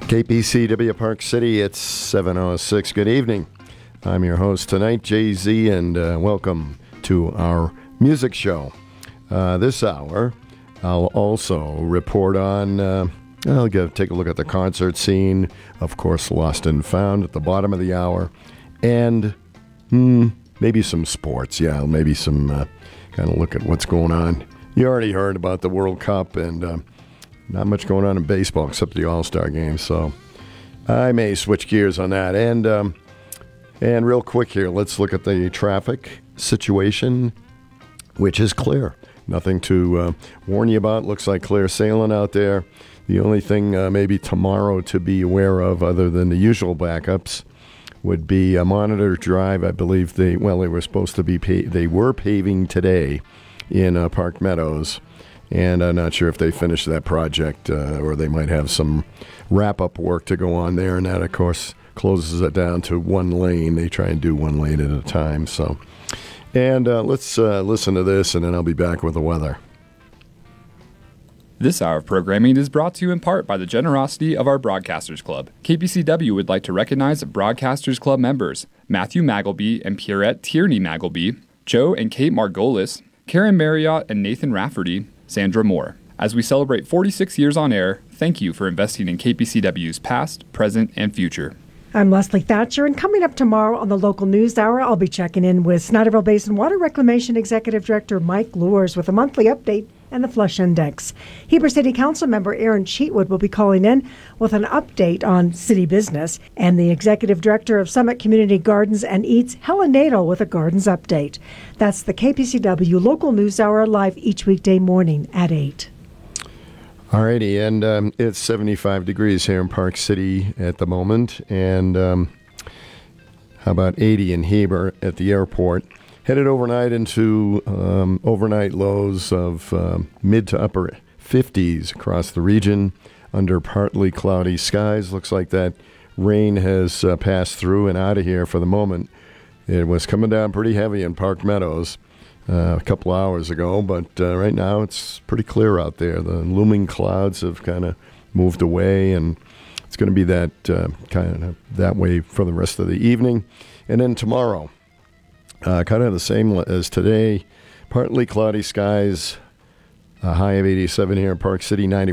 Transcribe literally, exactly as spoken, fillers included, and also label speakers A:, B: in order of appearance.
A: K P C W Park City, it's seven oh six. Good evening. I'm your host tonight, Jay-Z, and uh, welcome to our music show. Uh, this hour, I'll also report on, uh, I'll get, take a look at the concert scene, of course, Lost and Found at the bottom of the hour, and hmm, maybe some sports. Yeah, maybe some uh, kind of look at what's going on. You already heard about the World Cup, and uh, not much going on in baseball except the All-Star game, so I may switch gears on that. And um, and real quick here, let's look at the traffic situation, which is clear. Nothing to uh, warn you about. Looks like clear sailing out there. The only thing uh, maybe tomorrow to be aware of, other than the usual backups, would be a Monitor Drive. I believe they, well, they were supposed to be, pa- they were paving today in uh, Park Meadows. And I'm not sure if they finished that project uh, or they might have some wrap-up work to go on there. And that, of course, closes it down to one lane. They try and do one lane at a time. So, And uh, let's uh, listen to this, and then I'll be back with the weather.
B: This hour of programming is brought to you in part by the generosity of our Broadcasters Club. K P C W would like to recognize Broadcasters Club members Matthew Magleby and Pierrette Tierney Magleby, Joe and Kate Margolis, Karen Marriott and Nathan Rafferty, Sandra Moore. As we celebrate forty-six years on air, thank you for investing in K P C W's past, present, and future.
C: I'm Leslie Thatcher, and coming up tomorrow on the Local News Hour, I'll be checking in with Snyderville Basin Water Reclamation Executive Director Mike Lures with a monthly update and the Flush Index. Heber City Council member Aaron Cheatwood will be calling in with an update on city business, and the Executive Director of Summit Community Gardens and Eats, Helen Nadel, with a Gardens update. That's the K P C W Local News Hour, live each weekday morning at eight.
A: Alrighty, and um, it's seventy-five degrees here in Park City at the moment, and um, how about eighty in Heber at the airport. Headed overnight into um, overnight lows of um, mid to upper fifties across the region under partly cloudy skies. Looks like that rain has uh, passed through and out of here for the moment. It was coming down pretty heavy in Park Meadows Uh, a couple hours ago, but uh, right now it's pretty clear out there. The looming clouds have kind of moved away, and it's going to be that uh, kind of that way for the rest of the evening. And then tomorrow, uh, kind of the same as today, partly cloudy skies, a high of eighty-seven here in Park City, ninety